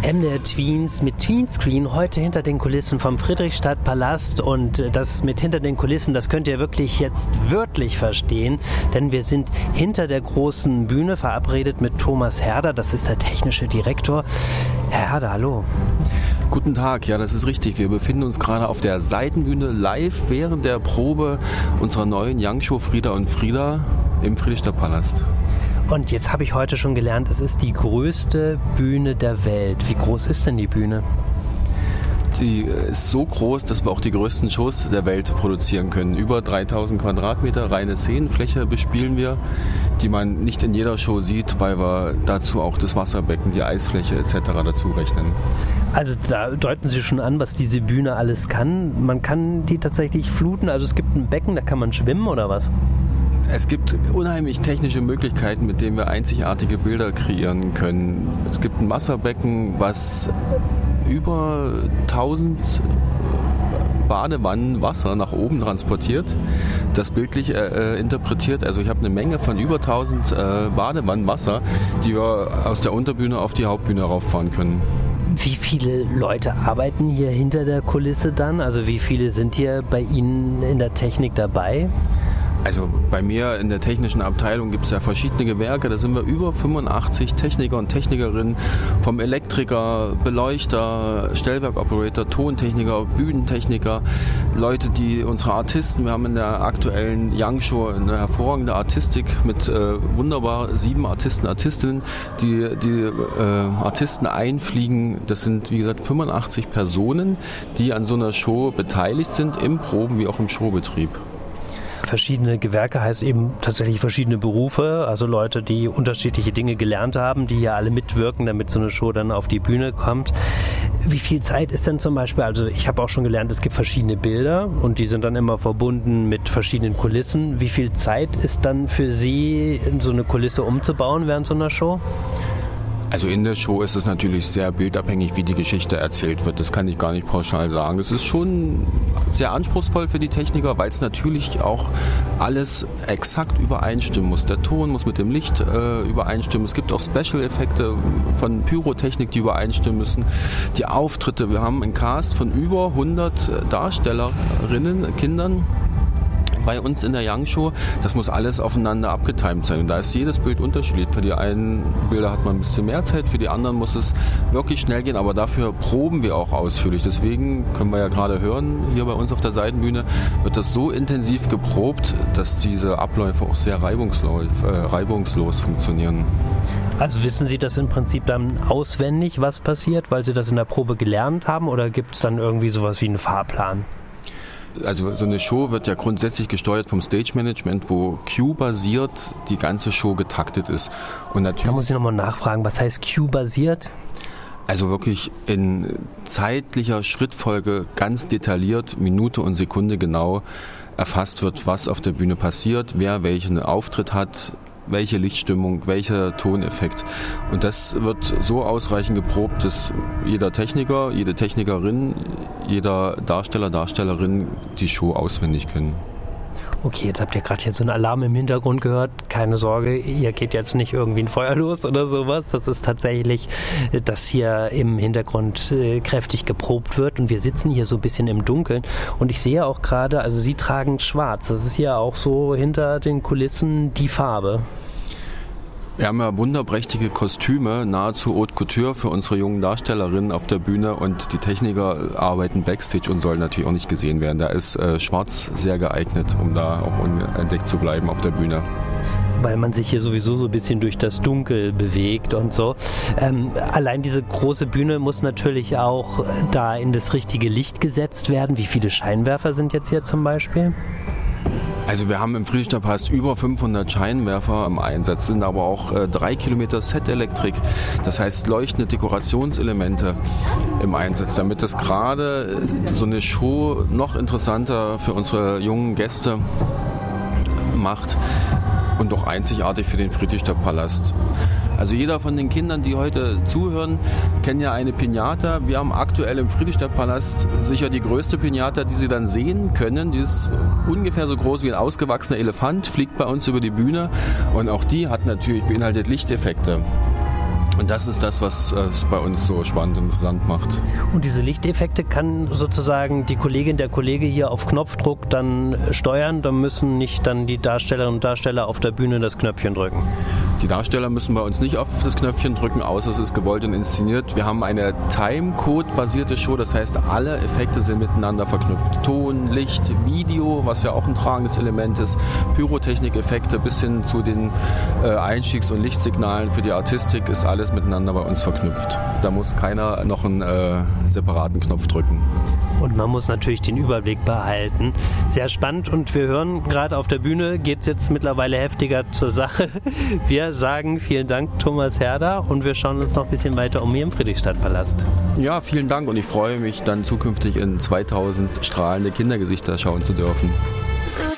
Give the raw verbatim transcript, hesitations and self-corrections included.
M D R Tweens mit Tweenscreen, heute hinter den Kulissen vom Friedrichstadtpalast, und das mit hinter den Kulissen, das könnt ihr wirklich jetzt wörtlich verstehen, denn wir sind hinter der großen Bühne verabredet mit Thomas Herder, das ist der technische Direktor. Herr Herder, hallo. Guten Tag, ja, das ist richtig. Wir befinden uns gerade auf der Seitenbühne live während der Probe unserer neuen Young-Show Frieda und Frida im Friedrichstadtpalast. Und jetzt habe ich heute schon gelernt, es ist die größte Bühne der Welt. Wie groß ist denn die Bühne? Die ist so groß, dass wir auch die größten Shows der Welt produzieren können. Über dreitausend Quadratmeter reine Szenenfläche bespielen wir, die man nicht in jeder Show sieht, weil wir dazu auch das Wasserbecken, die Eisfläche et cetera dazu rechnen. Also da deuten Sie schon an, was diese Bühne alles kann. Man kann die tatsächlich fluten, also es gibt ein Becken, da kann man schwimmen oder was? Es gibt unheimlich technische Möglichkeiten, mit denen wir einzigartige Bilder kreieren können. Es gibt ein Wasserbecken, was über tausend Badewannen Wasser nach oben transportiert, das bildlich äh, interpretiert. Also ich habe eine Menge von über tausend äh, Badewannen Wasser, die wir aus der Unterbühne auf die Hauptbühne rauffahren können. Wie viele Leute arbeiten hier hinter der Kulisse dann? Also wie viele sind hier bei Ihnen in der Technik dabei? Also bei mir in der technischen Abteilung gibt es ja verschiedene Gewerke, da sind wir über fünfundachtzig Techniker und Technikerinnen, vom Elektriker, Beleuchter, Stellwerkoperator, Tontechniker, Bühnentechniker, Leute, die unsere Artisten, wir haben in der aktuellen Young Show eine hervorragende Artistik mit äh, wunderbar sieben Artisten, Artistinnen, die die äh, Artisten einfliegen. Das sind wie gesagt fünfundachtzig Personen, die an so einer Show beteiligt sind, im Proben- wie auch im Showbetrieb. Verschiedene Gewerke heißt eben tatsächlich verschiedene Berufe, also Leute, die unterschiedliche Dinge gelernt haben, die ja alle mitwirken, damit so eine Show dann auf die Bühne kommt. Wie viel Zeit ist denn zum Beispiel, also ich habe auch schon gelernt, es gibt verschiedene Bilder und die sind dann immer verbunden mit verschiedenen Kulissen. Wie viel Zeit ist dann für Sie, so eine Kulisse umzubauen während so einer Show? Also in der Show ist es natürlich sehr bildabhängig, wie die Geschichte erzählt wird. Das kann ich gar nicht pauschal sagen. Es ist schon sehr anspruchsvoll für die Techniker, weil es natürlich auch alles exakt übereinstimmen muss. Der Ton muss mit dem Licht äh, übereinstimmen. Es gibt auch Special-Effekte von Pyrotechnik, die übereinstimmen müssen. Die Auftritte, wir haben einen Cast von über hundert Darstellerinnen, Kindern bei uns in der Young Show. Das muss alles aufeinander abgetimt sein. Und da ist jedes Bild unterschiedlich. Für die einen Bilder hat man ein bisschen mehr Zeit, für die anderen muss es wirklich schnell gehen, aber dafür proben wir auch ausführlich. Deswegen können wir ja gerade hören, hier bei uns auf der Seitenbühne wird das so intensiv geprobt, dass diese Abläufe auch sehr reibungslos, äh, reibungslos funktionieren. Also wissen Sie das im Prinzip dann auswendig, was passiert, weil Sie das in der Probe gelernt haben, oder gibt es dann irgendwie sowas wie einen Fahrplan? Also so eine Show wird ja grundsätzlich gesteuert vom Stage-Management, wo Cue-basiert die ganze Show getaktet ist. Und natürlich, da muss ich nochmal nachfragen, was heißt Cue-basiert? Also wirklich in zeitlicher Schrittfolge ganz detailliert, Minute und Sekunde genau erfasst wird, was auf der Bühne passiert, wer welchen Auftritt hat, welche Lichtstimmung, welcher Toneffekt. Und das wird so ausreichend geprobt, dass jeder Techniker, jede Technikerin, jeder Darsteller, Darstellerin die Show auswendig können. Okay, jetzt habt ihr gerade jetzt so einen Alarm im Hintergrund gehört. Keine Sorge, hier geht jetzt nicht irgendwie ein Feuer los oder sowas. Das ist tatsächlich, dass hier im Hintergrund äh, kräftig geprobt wird, und wir sitzen hier so ein bisschen im Dunkeln. Und ich sehe auch gerade, also Sie tragen schwarz. Das ist hier auch so hinter den Kulissen die Farbe. Wir haben ja wunderprächtige Kostüme, nahezu Haute Couture für unsere jungen Darstellerinnen auf der Bühne, und die Techniker arbeiten Backstage und sollen natürlich auch nicht gesehen werden. Da ist äh, Schwarz sehr geeignet, um da auch unentdeckt zu bleiben auf der Bühne. Weil man sich hier sowieso so ein bisschen durch das Dunkel bewegt und so. Ähm, allein diese große Bühne muss natürlich auch da in das richtige Licht gesetzt werden. Wie viele Scheinwerfer sind jetzt hier zum Beispiel? Also wir haben im Friedrichstadtpalast über fünfhundert Scheinwerfer im Einsatz, sind aber auch äh, drei Kilometer Set-Elektrik, das heißt leuchtende Dekorationselemente im Einsatz, damit das gerade so eine Show noch interessanter für unsere jungen Gäste macht und doch einzigartig für den Friedrichstadtpalast. Also jeder von den Kindern, die heute zuhören, kennt ja eine Piñata. Wir haben aktuell im Friedrichstadtpalast sicher die größte Piñata, die Sie dann sehen können. Die ist ungefähr so groß wie ein ausgewachsener Elefant, fliegt bei uns über die Bühne, und auch die hat natürlich beinhaltet Lichteffekte. Und das ist das, was es bei uns so spannend und interessant macht. Und diese Lichteffekte kann sozusagen die Kollegin, der Kollege hier auf Knopfdruck dann steuern, dann müssen nicht dann die Darstellerinnen und Darsteller auf der Bühne das Knöpfchen drücken. Die Darsteller müssen bei uns nicht auf das Knöpfchen drücken, außer es ist gewollt und inszeniert. Wir haben eine Timecode-basierte Show, das heißt, alle Effekte sind miteinander verknüpft. Ton, Licht, Video, was ja auch ein tragendes Element ist, Pyrotechnik-Effekte bis hin zu den äh, Einstiegs- und Lichtsignalen für die Artistik ist alles miteinander bei uns verknüpft. Da muss keiner noch einen äh, separaten Knopf drücken. Und man muss natürlich den Überblick behalten. Sehr spannend und wir hören gerade auf der Bühne, geht es jetzt mittlerweile heftiger zur Sache. Wir sagen vielen Dank, Thomas Herder, und wir schauen uns noch ein bisschen weiter um hier im Friedrichstadtpalast. Ja, vielen Dank und ich freue mich dann zukünftig in zweitausend strahlende Kindergesichter schauen zu dürfen.